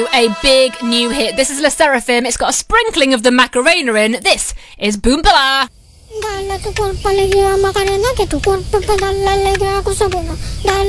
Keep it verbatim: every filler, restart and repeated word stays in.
a big new hit. This is Le Seraphim. It's got a sprinkling of the Macarena in. This is Boombala. Dale tu cuerpo alegría Macarena, que tu cuerpo para darle alegría a cosa buena. Dale